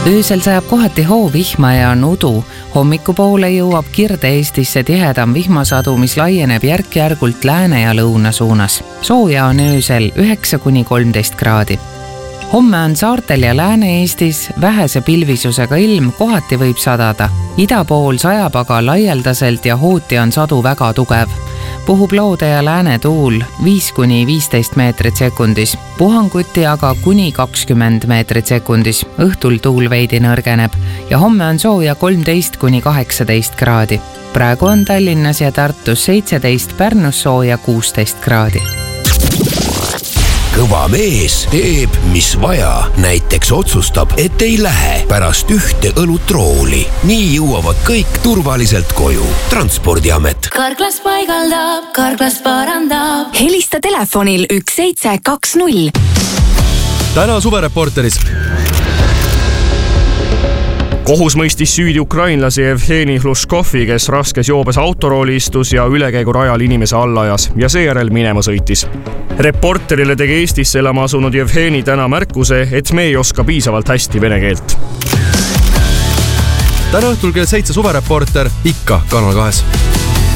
Öösel sajab kohati hoovihma ja on udu. Hommikupoole jõuab Kirde-Eestisse tihedam vihmasadu, mis laieneb järk-järgult lääne ja lõuna suunas. Sooja on öösel 9–13 kraadi. Homme on saartel ja Lääne-Eestis vähese pilvisusega ilm, kohati võib sadada. Ida pool sajab aga laialdaselt ja hooti on sadu väga tugev. Puhub loode ja lääne tuul 5–15 meetrit sekundis. Puhanguti aga kuni 20 meetrit sekundis. Õhtul tuul veidi nõrgeneb ja homme on sooja 13–18 kraadi. Praegu on Tallinnas ja Tartus 17, Pärnus sooja 16 kraadi. Kõva mees teeb, mis vaja. Näiteks otsustab, et ei lähe pärast ühte õlutrooli. Nii jõuavad kõik turvaliselt koju. Transpordiamet. Karklas paigaldab, Karklas parandab. Helista telefonil 1720. Täna suvereporteris. Kohus mõistis süüdi ukrainlasi Evgeni Hluškovi, kes raskes joobes autorooli istus ja ülekäigurajal inimese allajas ja seejärel minema sõitis. Reporterile tegi Eestisse elama asunud Evgeni täna märkuse, et me ei oska piisavalt hästi vene keelt. Täna õhtul kell 7 suvereporter ikka Kanal 2.